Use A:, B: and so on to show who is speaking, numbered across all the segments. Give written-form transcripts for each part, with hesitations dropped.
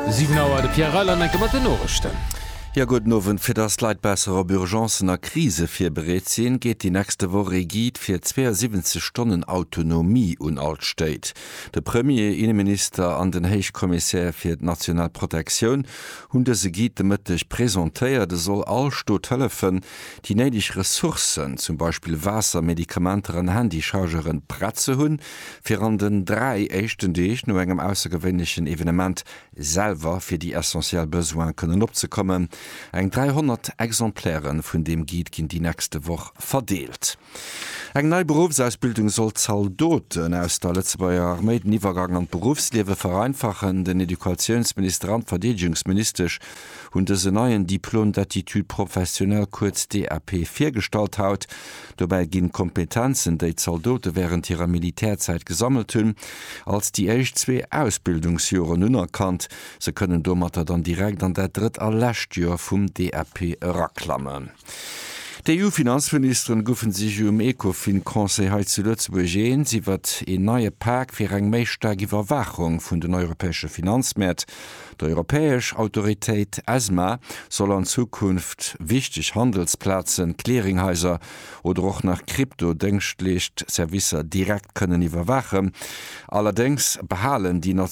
A: 7 Auer de Pierre enke mat den Norrichten.
B: Ja gut nowen fir das Leiitbesserer Urgencener Krise fir bereet sinn, geht die nächste Woche Giet fir 72 Stunden Autonomie unaltsteit. De Premier Innenminister an den Heichkommissär fir d Nationalprotektion hunn se Giet demëttech präsentéiert, soll all Stotëllefen die neidig Ressourcen, zum Beispiel Wasser, Medikamenter an Handychargeren Pratze hunn, fir an den 3 echten Deeg no engem aussergewwennechen Evenement selber fir die essentiell Besoin können opzekommen. Eng 300 Exemplären vun dem Giet ginn die nächste Woche verdeelt. Eng neii Berufsausbildung soll Zahldoten aus der Letzebauer Armeeidenniwergang an Berufslewe vereinfachen. Den Edukationsminister an Verteidigungsminister hunn se neien Diplom d'Attitude professionell kurz DAP firstalt haut. Dobei ginn Kompetenzen déi Zahldote während ihrer Militärzeit gesammelt hunn, als die eich 2 Ausbildungsjoren unerkannt. Se können domatter dann direkt an der dritt Lächtjor vum DAP raklammen. Die EU-Finanzministerin goufen sich ECOFIN-Conseil zu Lützeburg gehen. Sie wird en neue Pakt fir eng méi starke Überwachung vun den europäische Finanzmärkte. Die Europäische Autorität ESMA soll an Zukunft wichtig Handelsplätzen, Clearinghäuser oder auch nach Krypto-Denkschlicht Service direkt können überwachen. Allerdings behalen die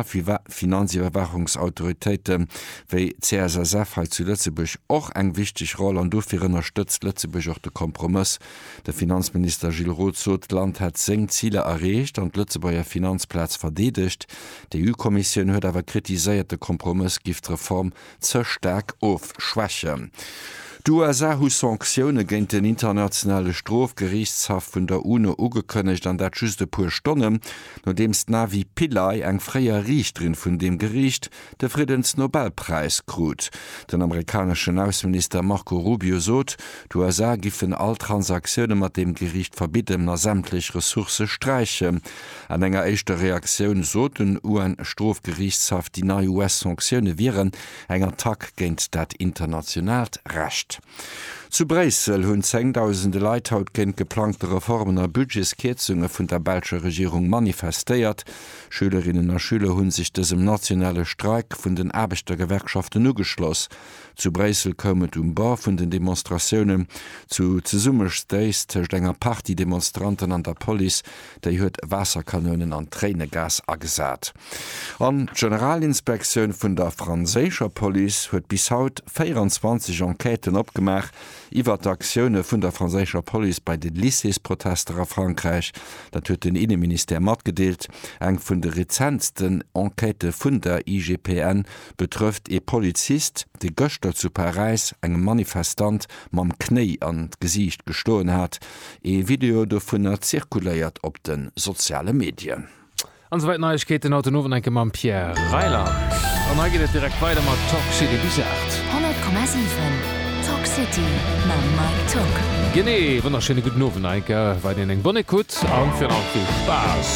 B: Nationalfinanzüberwachungsautoritäten wie CSSF zu Lützeburg auch eng wichtig Rolle und dafür unterstützt Lützeburg auch den Kompromiss. Der Finanzminister Gilles Roth sagt, das Land hat 10 Ziele erreicht und Lützeburger Finanzplatz verdedigt. Die EU-Kommission hat aber kritisiert, der Kompromiss gibt Reform zu stark aufschwächen. Die USA hu Sanktionen gegen den internationale Strafgerichtshof vun der UNO ugekönnecht an dat just pur Stonnen, nachdem Navi Pillay eng freier Richterin vun dem Gericht der Friedensnobelpreis krut. Den amerikanischen Außenminister Marco Rubio sot, die USA giffen all Transaktionen mat dem Gericht verbieten na sämtlich Ressource streiche. An enger echter Reaktion sot den UN-Strafgerichtshof die na US-Sanktionen wären eng Attack géint dat international Recht. Zu Brüssel hunn 10.000 Leiit haut géint geplante Reformen a Budgetskierzunge vun der Belscher Regierung manifestéiert. Schülerinnen a Schüler hunn sich desem nationale Streik vun den Arbeitergewerkschaften ugeschloss. Zu Brüssel kommet Bar vun den Demonstrationen zu Summechsteis tech enger Partydemonstranten an der Police, déi huet Wasserkanonen an Tränegas agesat. An Generalinspektioun vun der franzéischer Police huet bis haut 24 Enqueten opgemacht iwwer d'Aktiune vun der franzéischer Police bei den Lycées-Protester a Frankreich. Dat huet den Innenminister mat gedeelt. Eng vun de rezentsten Enquete vun der IGPN betrëft e Polizist, de Göster zu Paris engem Manifestant mam Knei an d'Gesicht gestohlen hat. E Video do vun zirkuléiert op den soziale Medien.
A: Ansoweit Neuigkeiten autonomen enke mam Pierre Reiland. An geht direkt weiter mat Talk City bis 8.
C: 100,7 Talk City na Mike Talk.
A: Gene, wunderschöne guten Noven enke, weil den eng Bonnekut an fir an viel Spaß.